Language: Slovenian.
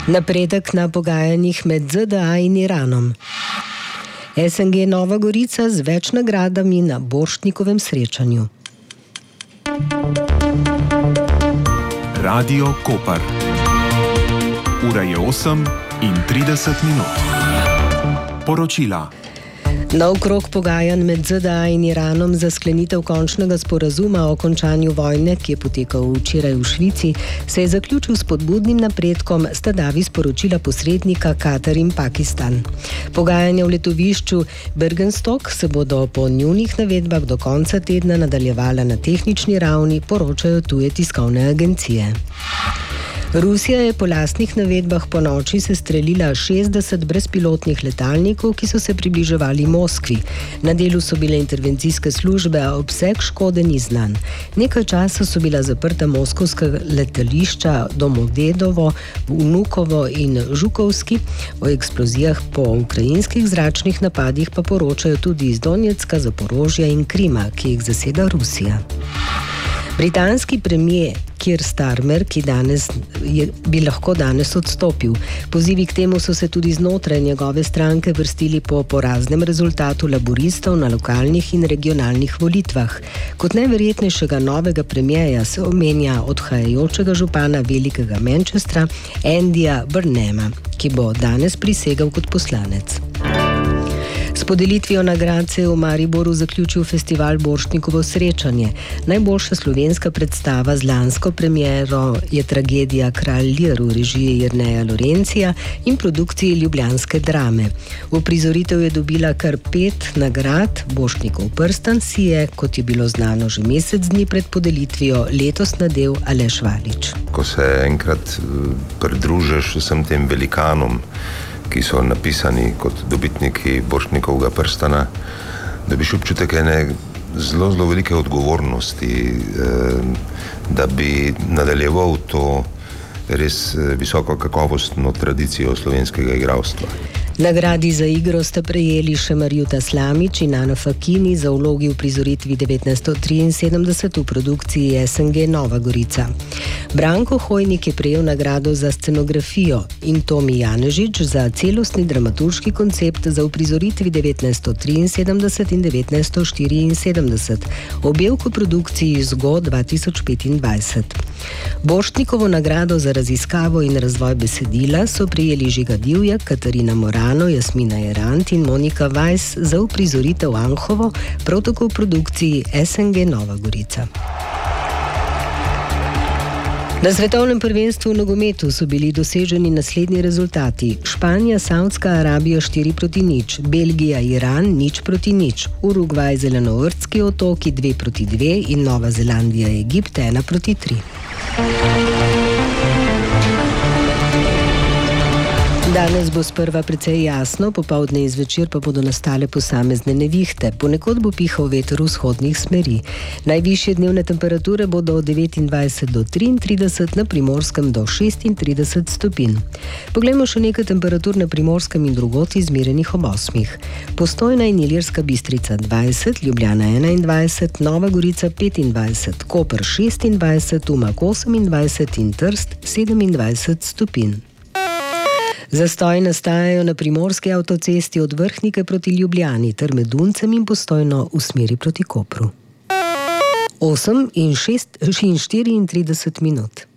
Napredek na pogajanjih med ZDA in Iranom. SNG Nova Gorica z več nagradami na Borštnikovem srečanju. Radio Koper. Ura je 8:30. Poročila. Nov krog pogajanj med ZDA in Iranom za sklenitev končnega sporazuma o končanju vojne, ki je potekal včeraj v Švici, se je zaključil s spodbudnim napredkom, sta davi sporočila posrednika Katar in Pakistan. Pogajanja v letovišču Bergenstock se bodo po njunih navedbah do konca tedna nadaljevala na tehnični ravni, poročajo tuje tiskovne agencije. Rusija je po lastnih navedbah po noči sestrelila 60 brezpilotnih letalnikov, ki so se približevali Moskvi. Na delu so bile intervencijske službe, a obseg škode ni znan. Nekaj časa so bila zaprta moskovska letališča Domodedovo, Vnukovo in Žukovski. O eksplozijah po ukrajinskih zračnih napadih pa poročajo tudi iz Donjecka, Zaporožja in Krima, ki jih zaseda Rusija. Britanski premier Keir Starmer, ki bi lahko danes odstopil. Pozivi k temu so se tudi znotraj njegove stranke vrstili po poraznem rezultatu laboristov na lokalnih in regionalnih volitvah. Kot najverjetnejšega novega premierja se omenja odhajajočega župana velikega Manchestra, Andyja Burnhama, ki bo danes prisegel kot poslanec. S podelitvijo nagrad se je v Mariboru zaključil festival Borštnikovo srečanje. Najboljša slovenska predstava z lansko premiero je tragedija Kralj Lir v režiji Jerneja Lorencija in produkciji ljubljanske Drame. Uprizoritev je dobila kar 5 nagrad, Borštnikov prstan si je, kot je bilo znano že mesec dni pred podelitvijo, letos nadel Aleš Valič. Ko se enkrat pridružiš vsem tem velikanom, ki so napisani kot dobitniki Borštnikovega prstana, dobiš občutek ene zelo velike odgovornosti, da bi nadaljeval to res visoko kakovostno tradicijo slovenskega igralstva. Nagradi za igro sta prejeli še Marjuta Slamič in Ana Fakini za vlogi v prizoritvi 1973 v produkciji SNG Nova Gorica. Branko Hojnik je prejel nagrado za scenografijo in Tomi Janežič za celostni dramaturški koncept za uprizoritvi 1973 in 1974, obe v koprodukciji Zgo 2025. Borštnikovo nagrado za raziskavo in razvoj besedila so prejeli Žiga Divjak, Katarina Morano, Jasmina Jerant in Monika Weiss za uprizoritev Anhovo, prav tako v produkciji SNG Nova Gorica. Na svetovnem prvenstvu v nogometu so bili doseženi naslednji rezultati. Španija, Saudska Arabija 4-0, Belgija, Iran 0-0, Urugvaj, Zelenovrtski otoki 2-2 in Nova Zelandija, Egipt 1-3. Danes bo sprva precej jasno, popoldne in zvečer pa bodo nastale posamezne nevihte. Ponekod bo pihal veter vzhodnih smeri. Najvišje dnevne temperature bodo od 29 do 33, na Primorskem do 36 stopinj. Poglejmo še nekaj temperatur na Primorskem in drugod izmerenih ob 8. Postojna in Ilirska Bistrica 20, Ljubljana 21, Nova Gorica 25, Koper 26, Umag 28 in Trst 27 stopinj. Zastoji nastajajo na primorski avtocesti od Vrhnike proti Ljubljani ter med Duncem in Postojno v smeri proti Kopru. 8:34.